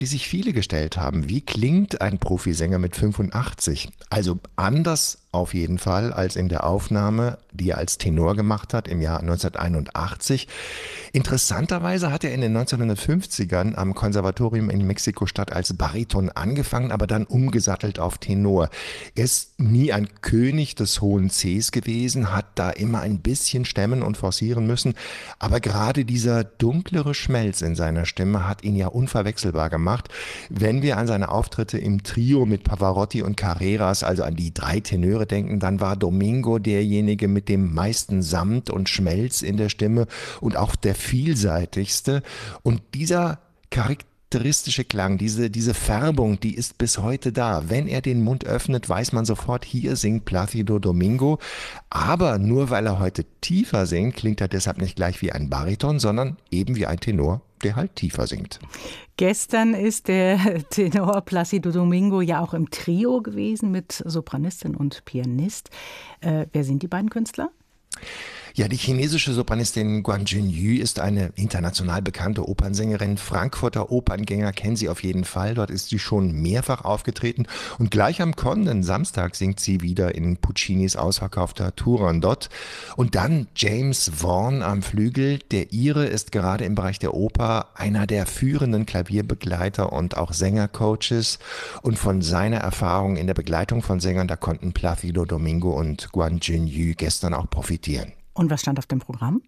die sich viele gestellt haben. Wie klingt ein Profisänger mit 85? Also anders auf jeden Fall als in der Aufnahme, die er als Tenor gemacht hat im Jahr 1981. Interessanterweise hat er in den 1950ern am Konservatorium in Mexiko-Stadt als Bariton angefangen, aber dann umgesattelt auf Tenor. Er ist nie ein König des hohen Cs gewesen, hat da immer ein bisschen stemmen und forcieren müssen, aber gerade dieser dunklere Schmelz in seiner Stimme hat ihn ja unverwechselbar gemacht. Wenn wir an seine Auftritte im Trio mit Pavarotti und Carreras, also an die drei Tenöre denken, dann war Domingo derjenige mit dem meisten Samt und Schmelz in der Stimme und auch der vielseitigste. Und dieser charakteristische Klang, diese Färbung, die ist bis heute da. Wenn er den Mund öffnet, weiß man sofort, hier singt Plácido Domingo. Aber nur weil er heute tiefer singt, klingt er deshalb nicht gleich wie ein Bariton, sondern eben wie ein Tenor, der halt tiefer singt. Gestern ist der Tenor Plácido Domingo ja auch im Trio gewesen mit Sopranistin und Pianist. Wer sind die beiden Künstler? Ja, die chinesische Sopranistin Guan Junyu ist eine international bekannte Opernsängerin. Frankfurter Operngänger kennen sie auf jeden Fall. Dort ist sie schon mehrfach aufgetreten. Und gleich am kommenden Samstag singt sie wieder in Puccinis ausverkaufter Turandot. Und dann James Vaughan am Flügel. Der Ire ist gerade im Bereich der Oper einer der führenden Klavierbegleiter und auch Sängercoaches. Und von seiner Erfahrung in der Begleitung von Sängern, da konnten Plácido Domingo und Guan Junyu gestern auch profitieren. Und was stand auf dem Programm?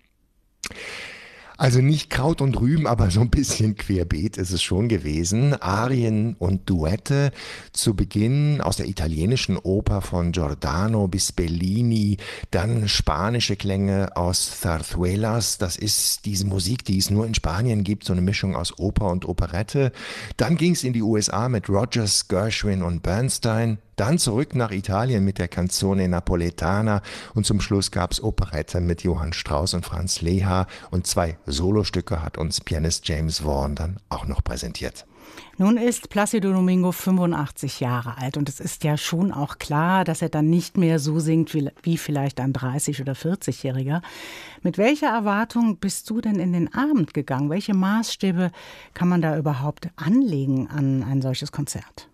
Also nicht Kraut und Rüben, aber so ein bisschen querbeet ist es schon gewesen. Arien und Duette zu Beginn aus der italienischen Oper von Giordano bis Bellini, dann spanische Klänge aus Zarzuelas. Das ist diese Musik, die es nur in Spanien gibt, so eine Mischung aus Oper und Operette. Dann ging es in die USA mit Rodgers, Gershwin und Bernstein. Dann zurück nach Italien mit der Canzone Napoletana und zum Schluss gab's Operette mit Johann Strauss und Franz Leha und 2 Solostücke hat uns Pianist James Vaughan dann auch noch präsentiert. Nun ist Plácido Domingo 85 Jahre alt und es ist ja schon auch klar, dass er dann nicht mehr so singt wie vielleicht ein 30- oder 40-Jähriger. Mit welcher Erwartung bist du denn in den Abend gegangen? Welche Maßstäbe kann man da überhaupt anlegen an ein solches Konzert?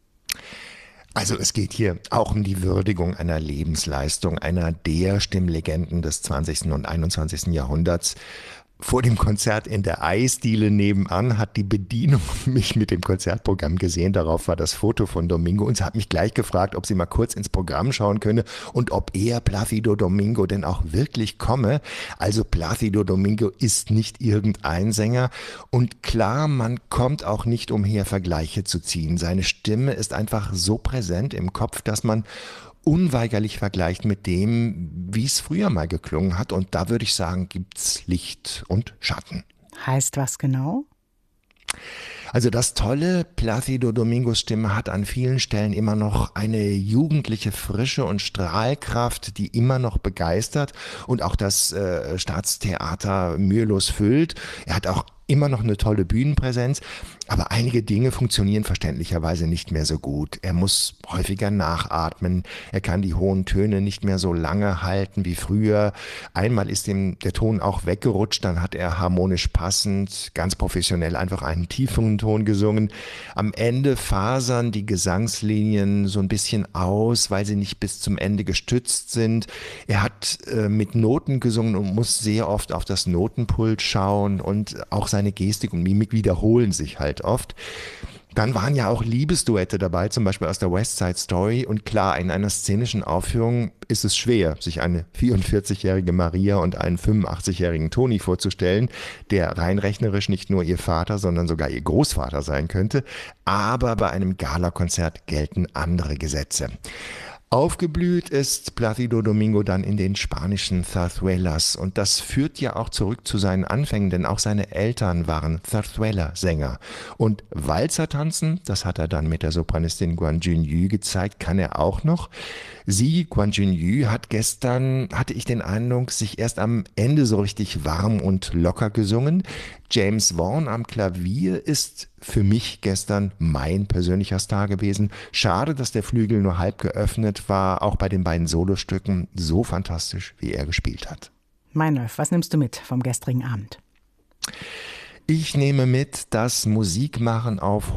Also es geht hier auch um die Würdigung einer Lebensleistung, einer der Stimmlegenden des 20. und 21. Jahrhunderts. Vor dem Konzert in der Eisdiele nebenan hat die Bedienung mich mit dem Konzertprogramm gesehen. Darauf war das Foto von Domingo und sie hat mich gleich gefragt, ob sie mal kurz ins Programm schauen könne und ob er, Plácido Domingo, denn auch wirklich komme. Also Plácido Domingo ist nicht irgendein Sänger und klar, man kommt auch nicht umher, Vergleiche zu ziehen. Seine Stimme ist einfach so präsent im Kopf, dass man unweigerlich vergleicht mit dem, wie es früher mal geklungen hat. Und da würde ich sagen, gibt's Licht und Schatten. Heißt was genau? Also das Tolle, Plácido Domingos Stimme hat an vielen Stellen immer noch eine jugendliche Frische und Strahlkraft, die immer noch begeistert und auch das Staatstheater mühelos füllt. Er hat auch immer noch eine tolle Bühnenpräsenz, aber einige Dinge funktionieren verständlicherweise nicht mehr so gut. Er muss häufiger nachatmen, er kann die hohen Töne nicht mehr so lange halten wie früher. Einmal ist ihm der Ton auch weggerutscht, dann hat er harmonisch passend, ganz professionell einfach einen tieferen Ton gesungen. Am Ende fasern die Gesangslinien so ein bisschen aus, weil sie nicht bis zum Ende gestützt sind. Er hat mit Noten gesungen und muss sehr oft auf das Notenpult schauen und auch seine Gestik und Mimik wiederholen sich halt oft. Dann waren ja auch Liebesduette dabei, zum Beispiel aus der West Side Story. Und klar, in einer szenischen Aufführung ist es schwer, sich eine 44-jährige Maria und einen 85-jährigen Toni vorzustellen, der rein rechnerisch nicht nur ihr Vater, sondern sogar ihr Großvater sein könnte. Aber bei einem Galakonzert gelten andere Gesetze. Aufgeblüht ist Plácido Domingo dann in den spanischen Zarzuelas und das führt ja auch zurück zu seinen Anfängen, denn auch seine Eltern waren Zarzuela-Sänger. Und Walzer tanzen, das hat er dann mit der Sopranistin Guan Junyu gezeigt, kann er auch noch. Sie, Guan Junyu, hat gestern, hatte ich den Eindruck, sich erst am Ende so richtig warm und locker gesungen. James Vaughan am Klavier ist für mich gestern mein persönlicher Star gewesen. Schade, dass der Flügel nur halb geöffnet war, auch bei den beiden Solostücken so fantastisch, wie er gespielt hat. Meinolf, was nimmst du mit vom gestrigen Abend? Ich nehme mit, dass Musikmachen auf